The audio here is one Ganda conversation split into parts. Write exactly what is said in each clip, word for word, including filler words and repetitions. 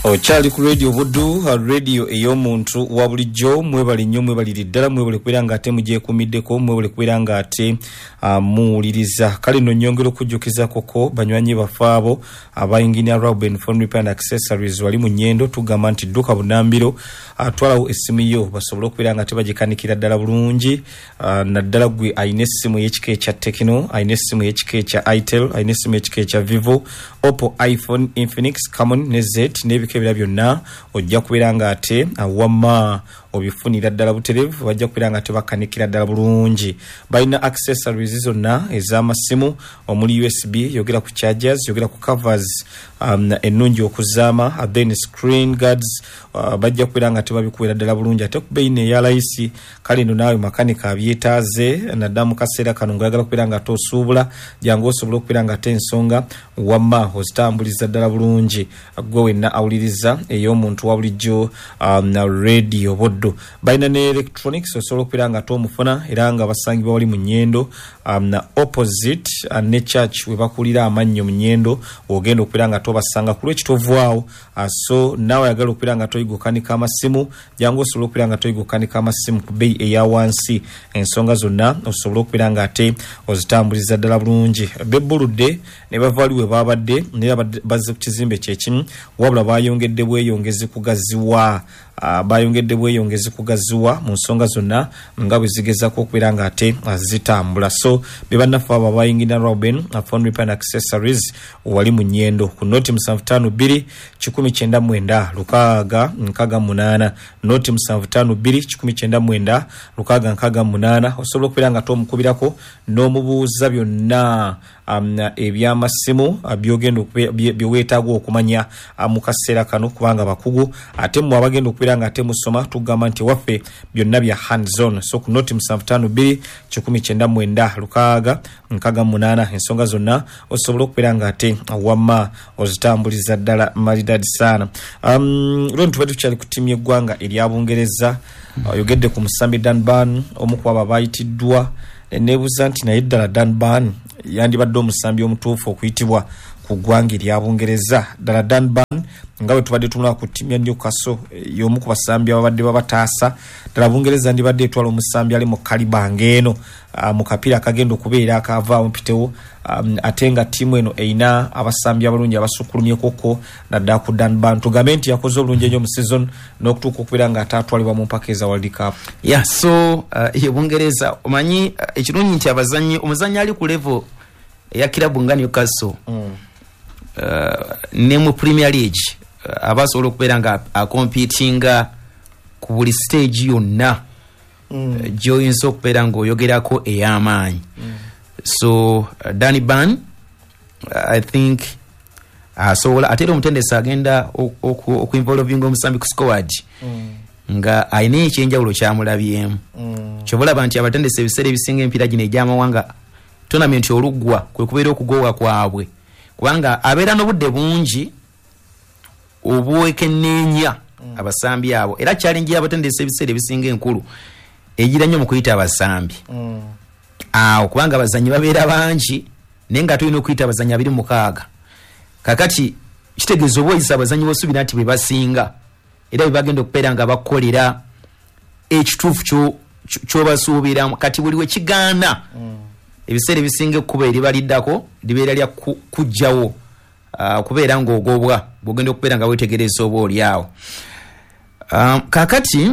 Ochali ku radio Buddu, radio ey'omuntu wa bulijjo, mwebali nnyo mwebali ddala mwebale kubeera nga ate mugyekumiddeko mwebale kubeera nga ate uh, muwuliriza. Kale nno nnyongera okujjukiza koko banywanyi bafaabo aba Engineer Ruben Phone Repair and Accessories wali mu Nnyendo tugamba nti dduka Bunambiro atwalawo essimu yo basobole okubeera nga tebagikanikira ddala bulungi. Uh, naddala gwe ayina essimu y'ekika ekya Tecno, ayina essimu y'ekika ekya Itel, ayina essimu y'ekika ekya Vivo, Oppo, iPhone, Infinix, Camon ne Z n'ebika ebirala byonna ojja kubeera nga ate awama obifunira ddala buterevu bajja kubeera nga tebakanikira ddala bulungi. Balina accessories zonna ez'amasimu omuli U S B, yogera ku chargers, yogera ku covers um, ennungi okuzaama, then screen guards uh, bajja kubeera nga tebabikubeera ddala bulungi ate ku bbeeyi eya layisi. Kale nno naawe makanika abyetaaze naddala mu kaseera kano ng'ayagala kubeera nga tosuubula jangu osobola okubeera nga ate ensonga wamma ozitambuliza ddala bulungi. Gwe wenna awuliriza ey'omuntu wa bulijjo um, na radio Buddu. Balina ne electronics osobola okubeera nga tomufuna era nga basangibwa wali mu Nnyendo um, na opposite uh, ne church we bakulira amannyo mu Nnyendo ogenda okubeera nga tobasanga ku lw'ekitovaawo. Uh, so naawe ayagala okubeera nga toyigokanika amasimu jangu osobola okubeera nga toyigokanika amasimu ku bbeeyi eya wansi. Ensonga zonna osobola okubeera nga ate ozitambuliza ddala bulungi. Bebbuludde ne bava wali we babadde neera bazze ku kizimbe kyekimu wabula bayongedde bweyongezi kugaziwa. Uh, bayongedde bweyongezi kugaziwa mu nsonga zonna nga bwe zigezako okubeera nga ate zitambula. So be bannaffe abo aba Engineer Ruben Phone Repair and Accessories wali mu Nnyendo ku noti musanvu ttaano bbiri kikumi kyenda mwenda lukaaga nkaaga munaana, noti musanvu ttaano bbiri kikumi kyenda mwenda lukaaga nkaaga munaana. Osobola okubeera nga tomukubirako n'omubuuza byonna um, ebyamasimu byogenda byeweetaaga okumanya mu kaseera kano kubanga bakugu ate mu abagenda okubeera nga ate musoma tugamba nti waffe byonna bya hands on. So ku noti musanvu ttaano bbiri kikumi kyenda mwenda lukaaga nkaaga munaana ensonga zonna osobola okubeera nga ate wamma ozitambuliza ddala malidadi sana. Um, lwe ntubadde tukyali ku ttiimu y'eggwanga erya Bungereza oyogedde ku musambi Dan Burn omu ku abo abayitiddwa neebuuza nti naye ddala Dan Burn yandibadde omusambi omutuufu okuyitibwa ku ggwanga erya Bungereza. Ddala Dan Burn nga bwe tubadde tumulaba ku ttiimu ya Newcastle y'omu ku basambi ababadde babataasa ddala Bungereza ndibadde etwala omusambi ali mu kaliba ng'eno uh, mu kapiira akagenda okubeera akaavaawo mpitewo um, ate nga ttiimu eno eyina abasambi abalungi abasukulumyekoko naddala ku Dan Burn tugambe nti yakoze obulungi ennyo mu season n'okutuuka okubeera nga ate atwalibwa mu mpaka eza World Cup. Yeah, so uh, ye Bungereza omanyi uh, ekirungi nti abazannyi omuzannyi ali ku level eya kirabu nga Newcastle mm. uh, ne mu Premier League uh, abasobola okubeera nga akompitinga ku buli stage yonna mm. uh, gy'oyinza okubeera ng'oyogerako ey'amaanyi mm. so uh, Danny Burn uh, I think asobola uh, ate era omutendesi agenda okuinvolvinga omusambi ku squad mm. nga ayina ekyenjawulo kyamulabyemu mm. kyobalaba nti abatendesi ebiseera ebisinga empiira gino egy'amawanga tournament oluggwa kwe kubeera okugowa kwabwe kubanga abeera n'obudde bungi obwekenneenya mm. abasambi abo era challenge y'abatendesi ebiseera ebisinga enkulu egira nnyo mu kuyita abasambi mm. awo kubanga abazannyi babeera bangi naye nga tulina okuyita abazannyi abiri mukaaga kakati kitegeeza oba oyisa abazannyi b'osuubira nti bwe basinga era bwe bagenda okubeera nga bakolera ekituufu ky'obasuubiramu kati buli we kigaana mm. ebiseera ebisinga ekkuba eribaliddako libeera lya kujjawo uh, kubeera ng'ogobwa bw'ogenda okubeera nga weetegereza oba oli awo. Um, kakati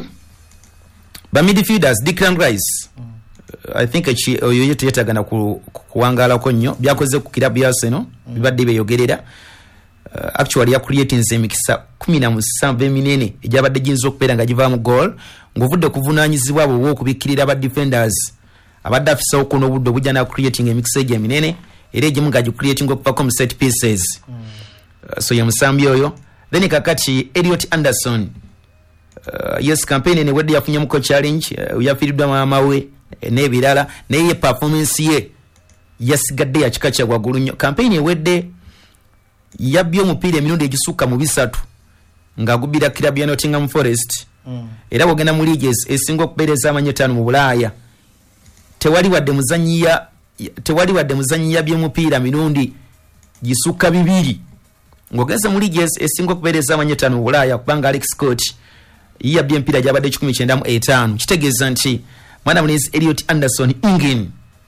ba midfielders Declan Rice mm. uh, I think oyo ye teyetagana kuwangaalako nnyo byakoze ku kirabu ya Arsenal mm. bibadde beeyogerera uh, actually yakuliyetinze emikisa kumi na musanvu eminene egyabadde giyinza okubeera nga givaamu goal ng'ovudde kuvunaanyizibwa abo okubikkirira ba defenders abadde afisawo kuno obudde obujja na creating emikisa egyo eminene era egimu nga gicreating okuva mu set pieces mm. uh, so ye musambi oyo then kakati Elliot Anderson uh, yes campaign ene wedde yafunye ko challenge uh, yafiiriddwa maama we n'ebirala naye ye performance ye yasigadde yakika kya waggulu nnyo. Campaign ewedde yabbye omupiira emirundi egisukka mu bisatu ng'agubira kirabu ya Nottingham Forest mm. era bw'ogenda mu leagues esinga okubeereza amannya etaano mu Bulaaya tewali wadde muzanyiya tewali wadde muzanyiya by'omupiira mirundi gisukka bibiri ng'ogenze mu ligi esinga okubeereza amanyetano mu Bulaaya kubanga Alex Scott yabye empira gyabadde kikumi kyenda mu etaano kitegeeza nti mwana munezi Elliot Anderson Ingin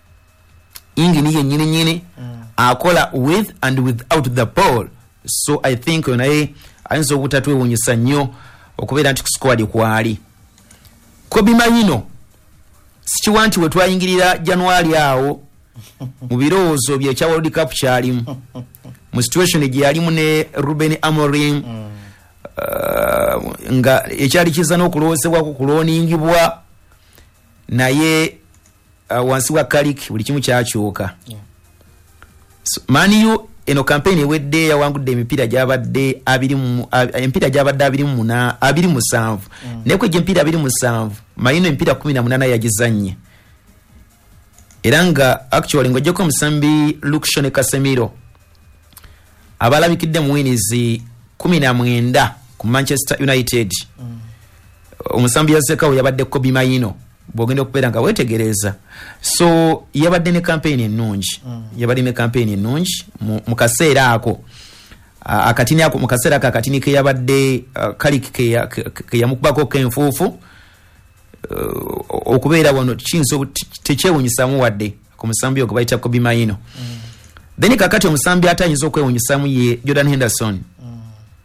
Ingin ye nyini nyini mm. akola with and without the ball, so I think naye ayinza obutatwewuunyisa nnyo okubeera nti ku squad kwali Kobe Mayino sikiwa nti we twayingirira January awo mu birowoozo bye kya World Cup kyalimu mu situation gye yalimu ne Ruben Amorim mm. uh, nga ekyali kiza n'okulowoozebwa ku kuloningibwa naye uh, wansi wa Kalik buli kimu kyakyuka yeah. So, Maniu eno campaign ewedde yawangudde emipiira gyabadde abiri mu empiira gyabadde abiri mu na abiri mu sanvu mm. nekwe gye empiira abiri mu sanvu Mayino empiira kumi na munana yagizanye era nga actually ng'ojjako omusambi Luke Shone Casemiro abalabikidde mu winizi kumi na mwenda ku Manchester United mm. omusambi yazekawo yabadde Kobe Mayino bwogenda okubeera nga wetegereza, so yabadde ne campaign ennungi mm. yabadde ne campaign ennungi mu kaseera ako uh, akatini ako mu kaseera ako akatini ke yabadde uh, Kalik ke, ke, ke yamukubako kenfuufu uh, okubeera wano kinso tekyewuunyisamu wadde ku musambi ogwo bayita Kobe Mayino mm. then kakati omusambi atayinza okwewuunyisamu ye Jordan Henderson mm.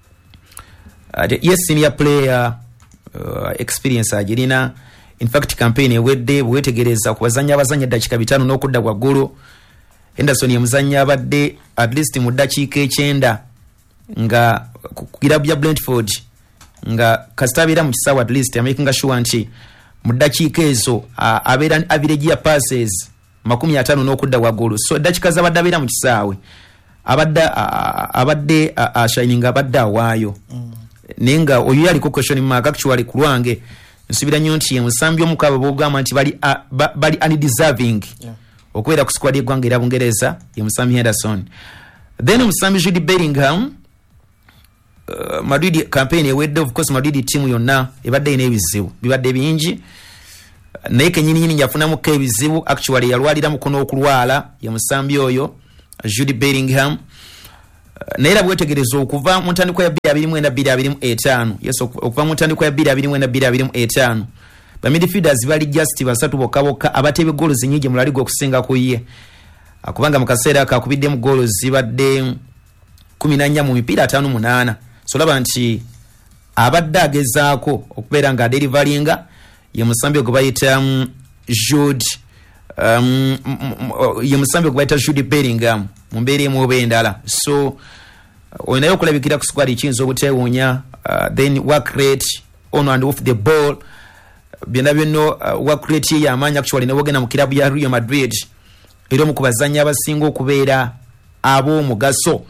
uh, the yes senior player uh, experience agirina. In fact campaign ewedde bwetegereza ku bazanya abazanya dakika bitano n'okudda kwa golo Henderson yamuzanya abadde at least mu dakika ekyenda nga kugirabu ya Brentford nga kastabira mu kisawa at least amaking sure nti mu dakika ezo abera average ya passes makumi atano n'okudda kwa golo, so dakika zabadde abera mu kisawe abadde abadde shining abadde awaayo mm. nenga oyo yali ko question mark actually kulwange nsubira nnyo nti ye musambi omukaba bogamba nti bali uh, ba, bali undeserving yeah. okwera ku squad y'eggwanga era Bungereza ye musambi Henderson. Then musambi Jude Bellingham uh, Madrid campaign ewedde, of course Madrid team yonna ebadde ine ebizibu bibadde bingi naye kenyini nyini yafunamu ke ebizibu actually yalwalira mukono okulwala ye musambi oyo Jude Bellingham. naye era bwetegereza okuva mu ntandikwa ya bbiri abiri mu mwenda bbiri abiri mu etaano yes okuva mu ntandikwa ya bbiri abiri mu mwenda bbiri abiri mu etaano ba midfielders bali just basatu bokka bokka abatebe goals zinyige mu laligo okusinga ku ye akubanga mu kaseera kakubidde mu goals zibadde kumi na nnya mu mipiira ataano munaana, so laba nti abadde agezaako okubeera nga adelivaringa ye musambi ogwo bayita um, Jude um, ye musambi ogwo bayita Jude Bellingham mu mbeera emu oba endala, so oyinayo okulabikira ku squad kiyinza obutewuunya uh, then work rate on and off the ball byonna byonna uh, work rate ye y'amaanyi actually ne bogenda mu kirabu ya Real Madrid era omu ku bazannyi abasinga okubeera ab'omugaso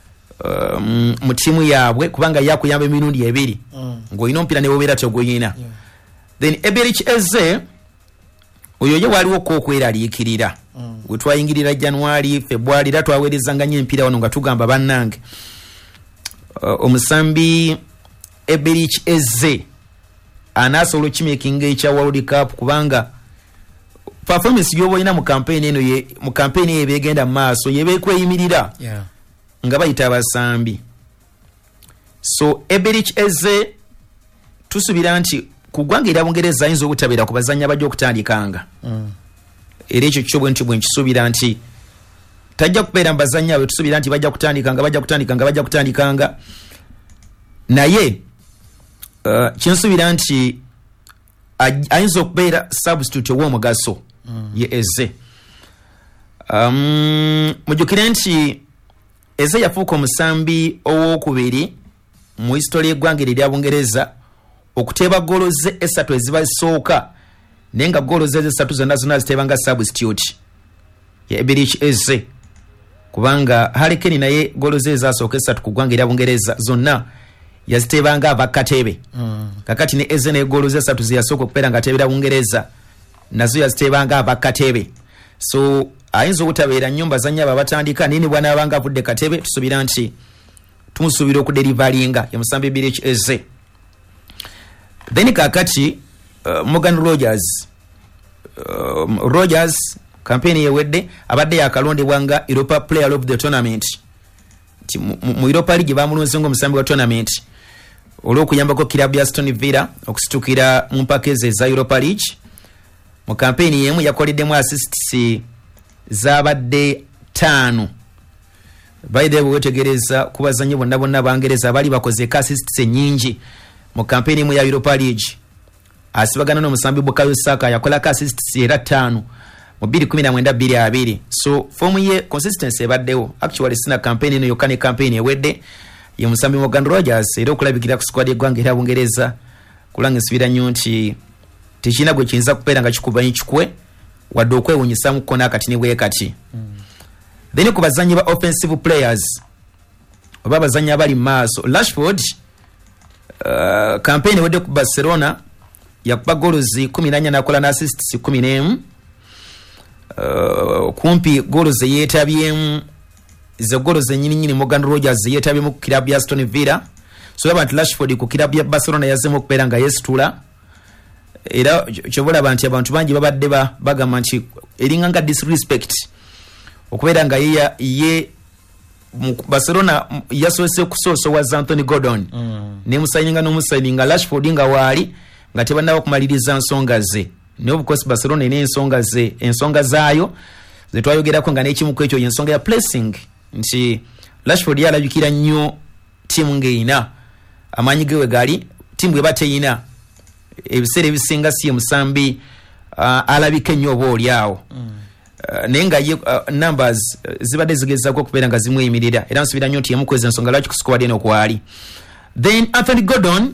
um, mu ttiimu yaabwe kubanga yakuyamba emirundi ebiri mm. ng'olina omupiira ne bobeera teguyina yeah. Then Eberich Eze oyo ye waliwo okweraliikirira mm. we twayingirira January February era twaweerezanga nnyo empiira wano nga tugamba bannange uh, omusambi Eberich Eze anaasobola okimakinga ekya World Cup kubanga performance yoba ina mu campaign eno ye mu campaign ye begenda maaso ye bekweyimirira yeah. nga bayita abasambi, so Eberich Eze tusubira nti kugwanga era Bungereza ayinza obutabeera ku bazanya bajja okutandikanga mm. era ekyo kyo bwe nti bwe nkisubira nti tajja kubeera mbazanya abe tusubira nti bajja kutandikanga bajja kutandikanga bajja kutandikanga naye uh, kinsubira nti ayinza okubeera substitute ow'omugaso mm. ye Eze um, mujjukire nti Eze yafuuka omusambi ow'okubiri mu history y'eggwanga erya Bungereza okuteeba goolo ze esatu eziba zisooka naye nga goolo ze esatu zonna zonna ziteebanga substitute ye Eberich Eze kubanga Harry Kane naye goolo ze ezasooka esatu ku ggwanga erya Bungereza zonna yaziteebanga abakatebe mm. kakati ne Eze ne goolo ze esatu ze yasooka okubeera nga ateebera Bungereza nazo yaziteebanga abakatebe, so ayinza obutabeera nnyo mbazannya abo abatandika naye ne bw'anaabanga avudde katebe tusuubira nti tumusuubira okuderivalinga ye musambi Eberich Eze. Then kakati uh, Morgan Rogers uh, Rogers campaign yewedde abadde yakalondebwanga Europa Player of the Tournament mu Europa League bamulonze ngo musambi wa tournament olw'okuyambako kilabu ya Aston Villa okusitukira mu mpakeze za Europa League. Mu campaign yemu yakoleddemu assists zabadde tano. By the way, wetegereza kubazanyi bonna bonna bangereza bali bakoze assists nyingi mu campaign yemu ya Europa League. Asibagana no musambi Bukayo Saka yakola assists era tano mu bbiri kumi na mwenda bbiri abiri. So form ye consistency ebaddewo. Actually sina campaign eno yokane campaign ewedde ye musambi Morgan Rogers era okulabikira ku squad y'eggwanga era Bungereza kulanga nsibira nnyo nti tekina gwe kiyinza kubeera nga kikubanyi kikwe wadde okwewunyisa mu kona akati ne bwe kati. Mm. Then ku bazanyi ba offensive players oba bazanyi abali maaso Rashford uh, campaign ewedde ku Barcelona yakuba goals kumi na nnya nakola na assists kumi n'emu. Uh, kumpi goals yeetabyemu ze goals nyini nyini Morgan Rogers yeetabyemu ku kilabu ya Aston Villa. So abantu Rashford ku kilabu ya Barcelona yazemu okubeera nga yesitula era kyobola abantu abantu bangi babadde ba bagamba nti eringa nga disrespect okubeera nga ye ye mu Barcelona yasose kusoso wa Anthony Gordon mm. ne musayinga no musayinga Rashford nga wali nga tebanawo kumaliriza nsonga ze ne obukosi Barcelona ne ensonga ze ensonga zaayo ze twayogerako nga n'ekimu kwekyo ensonga ya pressing nti Rashford yalabikira nnyo timu ngeina amanyi gewe gali timu ebateyina ebiseera ebisinga si musambi uh, alabike nnyo oba oliawo mm. uh, naye nga uh, numbers uh, zibadde zigezako okubeera nga zimweyimirira era nsubira nnyo nti yemukweza ensonga lwaki kusikuwadde eno kwali. Then Anthony Gordon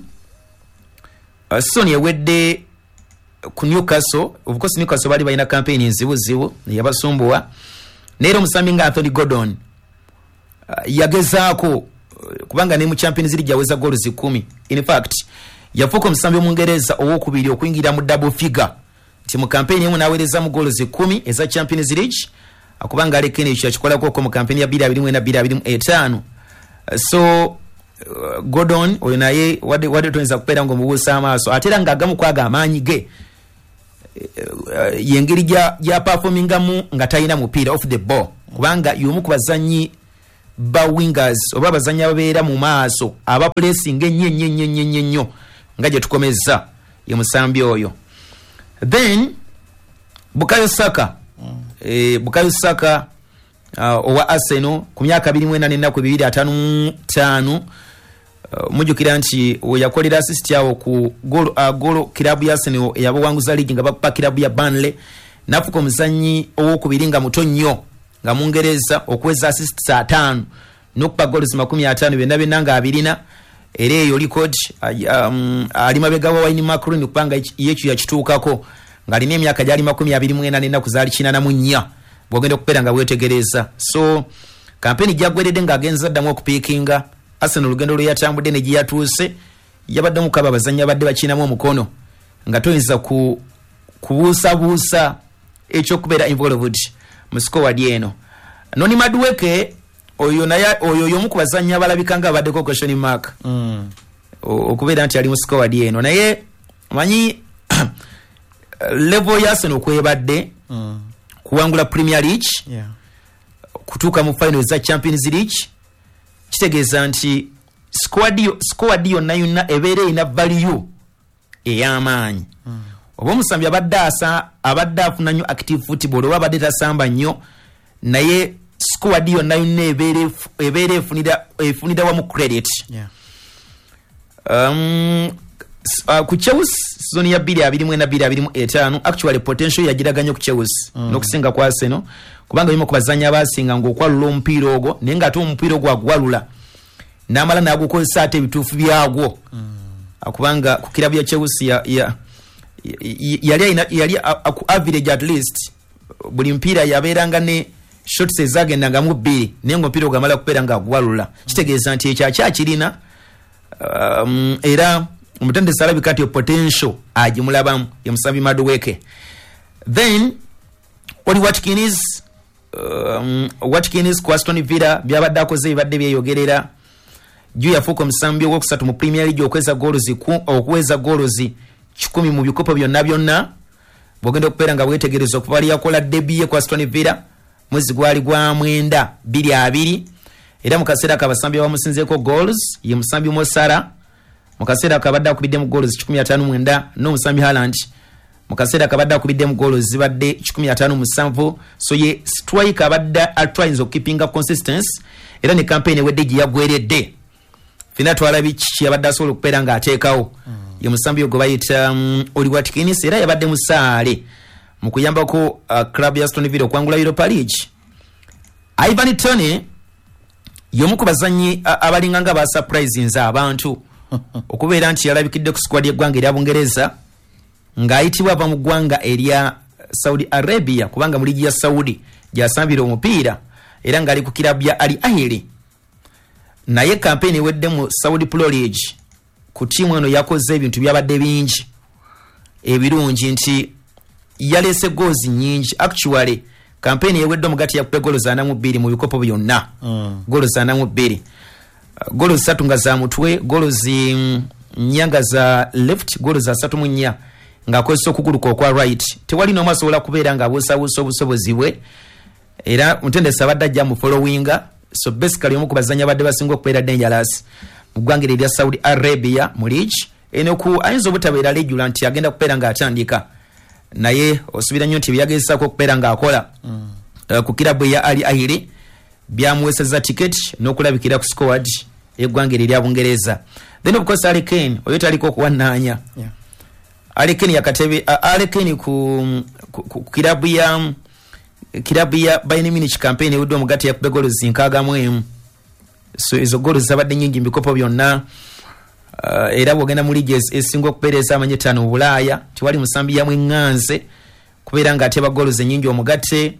uh, Sony ewedde ku Newcastle of course Newcastle bali balina campaign nzibuzibu yabasumbuwa naye omusambi nga Anthony Gordon uh, yagezaako uh, kubanga ne mu Champions League yaweza goals kumi. In fact yafuka omusambi Omungereza owokubiri okuyingira mu double figure ti mu campaign emu naweereza mu goals kumi eza Champions League akubanga alekene ekyo yakikolako ko mu campaign ya bbiri abiri mwenda bbiri abiri mu etaano. So uh, Gordon oyo naye wadde wadde toyinza kubeera ng'omubuusa amaaso ate era ng'agamu kwaga amaanyi ge uh, yengeri gya performingamu nga talina mupiira off the ball kubanga y'omu ku bazanyi ba wingers oba bazanyi ababeera mu maaso aba pressing ennyo ennyo ennyo ennyo ennyo nga gye tukomezza ye musambi oyo. Then Bukayo Saka mm. eh, Bukayo Saka uh, owa Arsenal ku myaka abiri mu ena n'ennaku bibiri ataano ttaano uh, mujjukira nti yakolera assist yawo ku golo uh, golo kilabu ya Arsenal eyabawanguza league nga bakupa kilabu ya Burnley nafuka omuzanyi owokubiri nga muto nnyo nga Mungereza okweza assist ataano n'okupa goals makumi ataano byonna byonna nga abirina era eyo record um, ali mabega wa Wayne Macron kupanga yekyo yakituukako nga alina emyaka gyali makumi abiri mu ena n'ennaku zaali kinana mu nnya bw'ogenda okubeera nga bwetegereza. So kampeni gyagweredde ng'agenza ddamu okupiikinga Arsenal olugendo lwe yatambudde ne gye yatuuse yabadde mu kaba abazannyi abadde bakinamu omukono nga toyinza ku kubuusabuusa ekyokubeera involved mu squad eno. Noni Madueke oyo naye oyo yomu ku bazannyi abalabika nga abaddeko question mark mm. okubeera nti ali mu squad eno naye manyi level ya Arsenal kwebadde mm. kuwangula Premier League yeah. kutuuka mu final za Champions League kitegeeza nti squad yo squad yonna yonna ebeera ina value ey'amaanyi mm. oba omusambi abadde asa abadde afuna nnyo active football oba abadde tasamba nnyo naye squad yonna yonna ebeera ebeera efunira efunira wamu credit yeah. um, uh, ku Chelsea zone ya bbiri abiri mu ena bbiri abiri mu etaano actually potential yagiraganya ku Chelsea mm. n'okusinga kwa Arsenal kubanga yimu ku bazanyi abasinga ng'okwalula omupiira ogwo naye ng'ate omupiira ogwo agwalula n'amala n'agukozesa ate ebituufu byagwo mm. kubanga ku kilabu ya Chelsea ya, ya yali alina yali ku average at least buli mpiira yabeeranga ne shots ezagenda mu bbiri naye ng'omupiira ogamala kubeera ng'agwalula kitegeeza nti ekyo akyakirina um, era omutendesi alabika nti potential agimulabamu ye musambi Madueke. Then oli Watkins um, Watkins ku Aston Villa byabadde akoze bibadde byeyogerera juu yafuuka omusambi ogwokusatu mu Premier League okweza goals okweza goals kikumi mu bikopo byonna byonna bwogenda okubeera nga bwetegereza okuba ali yakola debut ye ku Aston Villa mwezi gwali gwa mwenda bbiri abiri era mu kaseera kabasambi bamusinzeeko goals ye musambi Mosara mu kaseera kabadde akubidde mu goals one hundred fifty-nine no musambi Haaland mu kaseera kabadde akubidde mu goals zibadde one hundred fifty-seven so ye strike abadde atwayinza okukipinga consistency era ne campaign wedde gye yagweredde fina twalabi kiki yabadde asobola okubeera ng'ateekawo mm. ye musambi ogwo bayita um, Oli Watkins era yabadde musaale mu kuyambako uh, club ya Aston Villa okwangula Europa League. Ivan Toney y'omu ku bazannyi uh, abalinga nga ba surprisinza abantu okubeera nti yalabikidde ku squad y'eggwanga erya Bungereza ng'ayitibwa ava mu ggwanga erya Saudi Arabia kubanga mu ligi ya Saudi gy'asambira omupiira era ng'ali ku kirabu ya Al Ahly. Naye campaign ewedde mu Saudi Pro League ku tiimu eno yakoze ebintu byabadde bingi ebirungi nti yalese goals nyingi. Actually campaign ewedde omugati yakupe goals ana mu bbiri mu bikopo byonna mm. goals ana mu bbiri uh, goals ssatu nga za mutwe goals mm, nyanga za left goals asatu mu nnya ng'akozesa okuguluka okwa right. Tewali n'omu asobola kubeera ng'abuusabuusa obusobozi bwe era mutendesi abadde ajja mu followinga. So basically omu ku bazannya badde basinga okubeera dangerous mu ggwanga erya Saudi Arabia mu league eno ku ayinza obutabeera regular nti agenda kubeera ng'atandika naye osubira nnyo nti byagezesaako okubeera ng'akola mm. uh, ku kirabu ya Al Ahly byamuweeseza ticket n'okulabikira ku squad y'eggwanga erya Bungereza. Then of course Harry Kane oyo taliko okuwannaanya yeah. Harry Kane yakatebe uh, Harry Kane ku, ku, ku, ku kirabu ya kirabu ya Bayern Munich campaign ewudde omugati yakube goals nkaaga mu emu so ezo goals zabadde nyingi mbikopo byonna uh, era bwogenda mu league esinga okupeereza amanye ttaano mu Bulaaya tiwali musambi yamwe ŋŋanze kubeera ng'ateba goals nyingi omugate.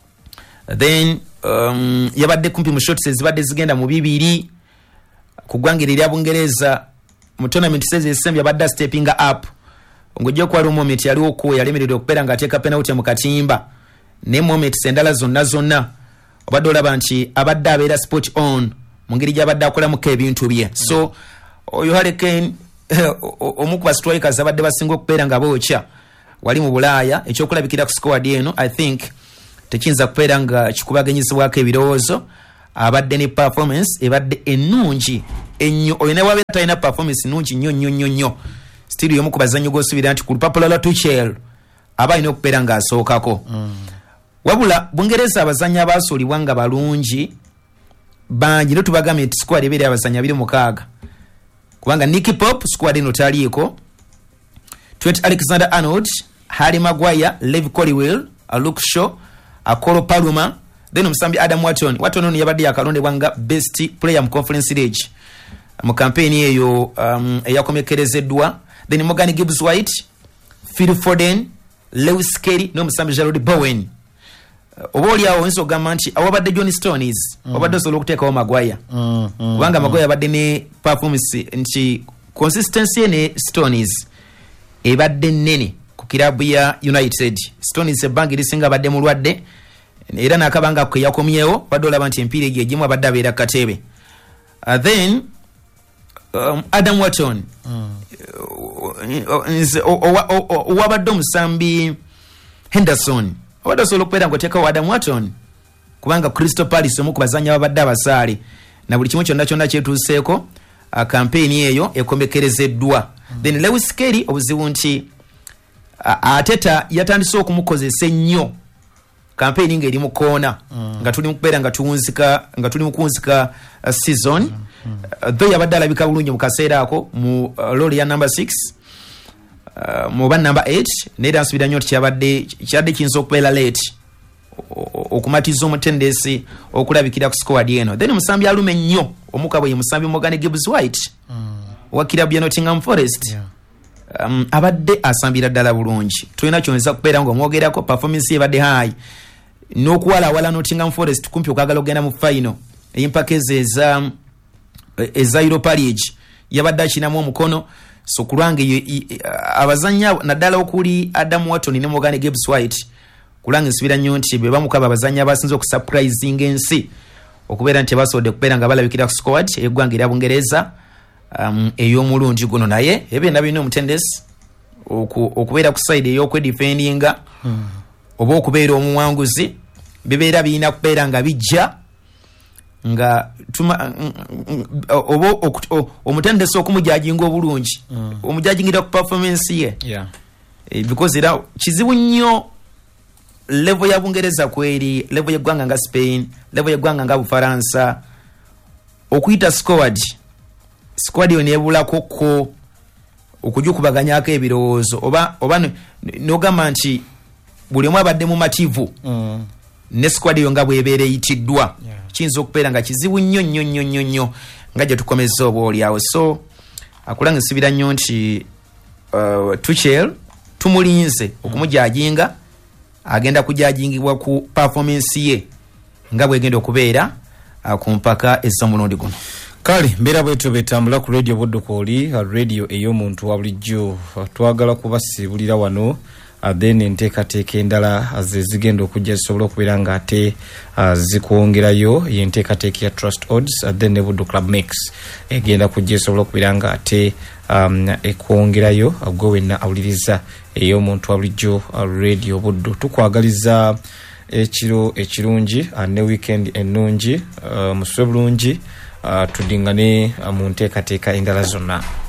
Then um, yabadde kumpi mu shots ezibadde zigenda mu bibiri ku ggwanga erya Bungereza mu tournament season esembi yabadde stepping up ng'ojja okuwala moment yaliwo okuwa yalemeredde okubeera ng'ateeka penalty mu katimba ne moment endala zonna zonna obadde olaba nti abadde abeera sport on mu ngeri gy'abadde akolamuko ebintu bye. So oyo Harry Kane omu ku bastrikers abadde basinga okubeera nga bookya wali mu Bulaaya ekyokulabikira ku squad eno I think tekiyinza kubeera nga kikubaganyizibwako ebirowoozo. Abadde ne performance ebadde ennungi ennyo oyo ne wabeera talina performance nnungi nnyo nnyo nnyo nnyo still y'omu ku bazannyi gw'osuubira nti ku lupapula lwa Tuchel aba alina okubeera ng'asookako mm. Wabula Bungereza abazannya abasuulibwa nga balungi bangi no tubagambye nti squad ebeera abazannya abiri mukaaga kubanga Nicky Pope squad eno taliiko, Trent Alexander-Arnold, Harry Maguire, Levi Colwill, Luke Shaw, Akolo Paluma, then omusambi Adam Wharton. Wharton ono yabadde yakalondebwa nga best player mu Conference League mu campaign eyo um, eyakomekerezeddwa. Then Morgan Gibbs White, Phil Foden, Lewis Kelly n'omusambi Jarrod Bowen. Oba oliawo oyinza okugamba nti awabadde John Stones mm. obadde osobola okuteekawo Maguire mm, mm, kubanga mm. Maguire abadde ne performance nti consistency ne Stones ebadde nnene ku kirabu ya United. Stones ebbanga erisinga abadde mulwadde era n'akabanga kwe yakomyewo badde olaba nti empiira egyo egimu abadde abeera katebe. Uh, then um, Adam Wharton owabadde omusambi Henderson obadde osobola okubeera ng'oteekawo Adam Wharton kubanga Crystal Palace omu ku bazannya babadde abasaale na buli kimu kyonna kyonna kyetuuseeko uh, campaign eyo ekomekerezeddwa. Mm. Then Lewis Kelly obuzibu nti uh, Ateta yatandise okumukozesa ennyo campaign ng'eri mu koona mm. nga tuli mu kubeera nga tuwunzika nga tuli mu kuwunzika uh, season mm. Mm. Uh, though yabadde alabika bulungi mu kaseera ako mu uh, lori ya number six Uh, mu ba number eight neera nsubira nnyo kyabadde kyadde kiyinza okubeera late okumatiza omutendesi okulabikira ku squad eno. Then musambi alume nnyo omukabwe ye musambi Morgan Gibbs White mm. wa kirabu ya Nottingham Forest yeah. um, abadde asambira ddala bulungi tulina kyoneza kubeera ng'omwogerako performance ebadde high n'okuwalawala Nottingham Forest kumpi okwagala okugenda mu final empaka ezo eza eza Europa League yabadde akinamu omukono. So kulange abazanya naddala okuli Adam Wharton ne Morgan Gibbs White kulange nsubira nnyo nti bwe bamukaba abazanya abasinze okusurprising ensi okubeera nti basobodde kubeera nga balabikira ku squad eggwanga erya Bungereza um, ey'omulundi guno. Naye ebyenda birina omutendesi okubeera ku side ey'okwedefendinga hmm. oba okubeera omuwanguzi bibeera birina kubeera nga bijja nga tuma obo omutendesi okumujajinga obulungi mm. omujajingira ku performance ye yeah. e, because era kizibu nnyo level ya Bungereza kweri, level ya gwanga nga Spain, level ya gwanga nga Bufaransa okuyita squad squad yo nebula koko okujukubaganyako ebirowoozo oba oba nogamba nti buli omu abadde mu mativu mm. ne squad yo nga bwebere yitiddwa yeah. Kiyinza okubeera nga kizibu nnyo nnyo nnyo nnyo nnyo nga gye tukomeza oba oliawo so akulangisibira nnyo nti uh, Tuchel tumulinze okumujajinga agenda kujajingibwa ku performance ye nga bwegenda okubeera uh, ku mpaka ez'omulundi guno. Kale mbera bwetu betambula ku radio Buddukoli radio ey'omuntu wa bulijjo twagala kubasibulira wano uh, then enteekateeka endala ze zigenda okujja zisobola okubeera nga ate uh, zikwongerayo yenteekateeka ya Trust Odds uh, then ne Buddu Club Mix egenda kujja zisobola okubeera nga ate um, ekwongerayo uh, gwe wenna awuliriza ey'omuntu wa bulijjo uh, radio Buddu tukwagaliza ekiro ekirungi uh, ne weekend ennungi uh, muswe bulungi uh, tudingane uh, mu nteekateeka endala zonna.